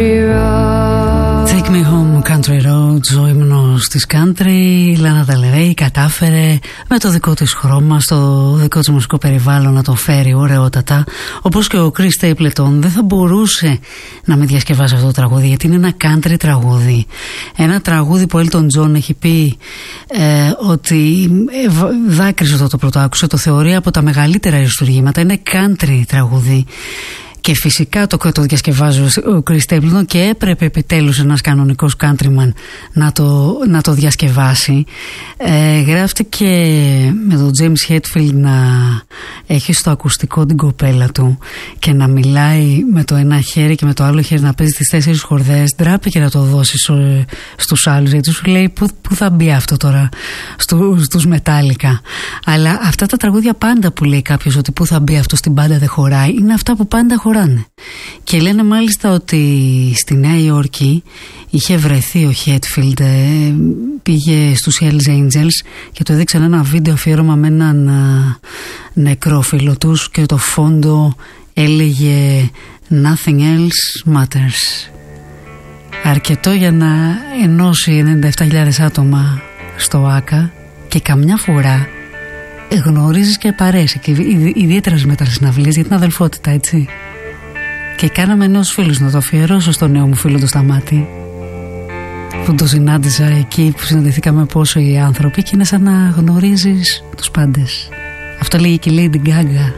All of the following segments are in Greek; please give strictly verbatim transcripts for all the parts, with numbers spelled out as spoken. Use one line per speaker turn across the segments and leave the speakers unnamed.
country road.
Take me home country roads, ο ύμνος της country. Η Λάνα Del Rey κατάφερε με το δικό της χρώμα στο δικό της μουσικό περιβάλλον να το φέρει ωραιότατα. Όπως και ο Chris Stapleton δεν θα μπορούσε να μην διασκευάσει αυτό το τραγούδι, γιατί είναι ένα country τραγούδι. Ένα τραγούδι που ο Elton John έχει πει ε, ότι ε, δάκρυσε όταν το πρώτο άκουσε, το θεωρεί από τα μεγαλύτερα αριστουργήματα. Είναι country τραγούδι. Και φυσικά το, το διασκευάζει ο Chris Stapleton και έπρεπε επιτέλους ένας κανονικός countryman να το, να το διασκευάσει. Ε, γράφτηκε με τον James Hetfield να έχει στο ακουστικό την κοπέλα του και να μιλάει με το ένα χέρι και με το άλλο χέρι να παίζει τις τέσσερις χορδές. Ντράπηκε να το δώσει στους άλλους, γιατί σου λέει πού, πού θα μπει αυτό τώρα στου, στους Metallica. Αλλά αυτά τα τραγούδια πάντα που λέει κάποιος ότι πού θα μπει αυτό στην μπάντα δεν χωράει, είναι αυτά που πάντα χωράνε. Και λένε μάλιστα ότι στη Νέα Υόρκη είχε βρεθεί ο Hetfield, ε, πήγε στους Hells Angels και του έδειξαν ένα βίντεο αφιέρωμα με έναν α, νεκρό φίλο τους και το φόντο έλεγε Nothing else matters. Αρκετό για να ενώσει ενενήντα επτά χιλιάδες άτομα στο ΆΚΑ, και καμιά φορά γνωρίζεις και παρέσει, και ιδιαίτερα με τα συναυλίες, για την αδελφότητα, έτσι. Και κάναμε νέους φίλους, να το αφιερώσω στο νέο μου φίλο το Σταμάτη, που το συνάντησα εκεί, που συναντηθήκαμε πόσο οι άνθρωποι, και είναι σαν να γνωρίζεις τους πάντες. Αυτό λέγει και η Lady Gaga.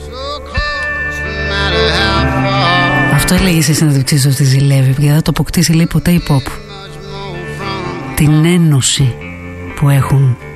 Αυτό έλεγε σε συνέντευξή σου στη Ζηλεύει, γιατί δεν το αποκτήσει, λέει, ποτέ η pop. Την ένωση που έχουν